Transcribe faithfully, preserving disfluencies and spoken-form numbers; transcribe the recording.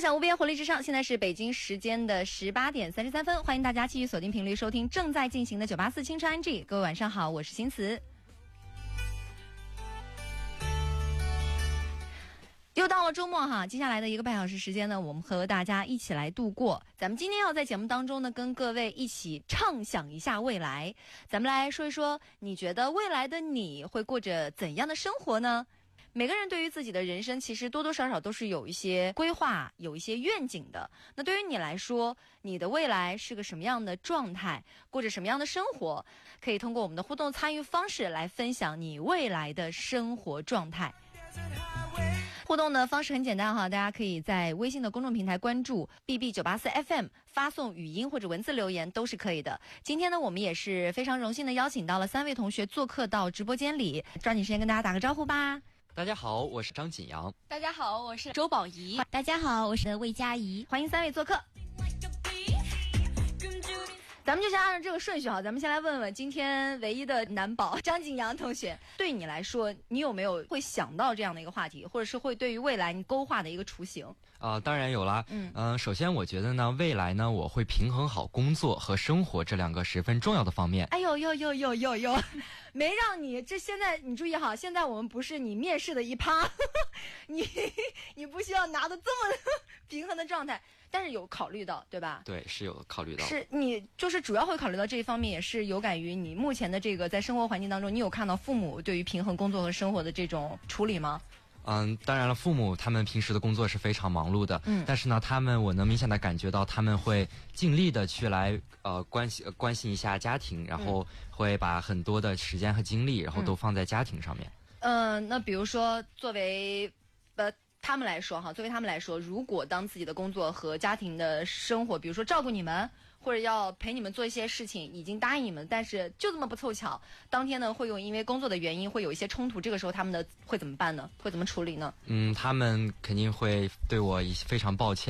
享无边，活力至上。现在是北京时间的十八点三十三分，欢迎大家继续锁定频率收听正在进行的九八四青春安 G。各位晚上好，我是新慈。又到了周末哈，接下来的一个半小时时间呢，我们和大家一起来度过。咱们今天要在节目当中呢，跟各位一起畅想一下未来。咱们来说一说，你觉得未来的你会过着怎样的生活呢？每个人对于自己的人生其实多多少少都是有一些规划，有一些愿景的。那对于你来说，你的未来是个什么样的状态，过着什么样的生活？可以通过我们的互动参与方式来分享你未来的生活状态。互动的方式很简单哈，大家可以在微信的公众平台关注 B B 九八四 F M， 发送语音或者文字留言都是可以的。今天呢，我们也是非常荣幸的邀请到了三位同学做客到直播间里，抓紧时间跟大家打个招呼吧。 大家好，我是张锦阳。 大家好，我是周宝仪。 大家好，我是魏佳怡。 欢迎三位做客。咱们就先按照这个顺序哈，咱们先来问问今天唯一的男宝张锦阳同学，对你来说，你有没有会想到这样的一个话题，或者是会对于未来你勾画的一个雏形？ 啊、呃，当然有啦。 嗯嗯、呃，首先我觉得呢，未来呢，我会平衡好工作和生活这两个十分重要的方面。 哎呦呦呦呦呦呦，没让你这现在你注意哈，现在我们不是你面试的一趴，你你不需要拿的这么平衡的状态。但是有考虑到，对吧？ 对，是有考虑到。 是你就是主要会考虑到这一方面，也是有感于你目前的这个在生活环境当中，你有看到父母对于平衡工作和生活的这种处理吗？ 嗯，当然了，父母他们平时的工作是非常忙碌的，嗯，但是呢，他们我能明显的感觉到他们会尽力的去来呃关心、呃、关心一下家庭，然后会把很多的时间和精力，然后都放在家庭上面。 嗯、呃，那比如说作为呃。他们来说哈，作为他们来说，如果当自己的工作和家庭的生活，比如说照顾你们，或者要陪你们做一些事情，已经答应你们，但是就这么不凑巧，当天呢会有因为工作的原因会有一些冲突，这个时候他们的会怎么办呢？会怎么处理呢？ 嗯，他们肯定会对我非常抱歉。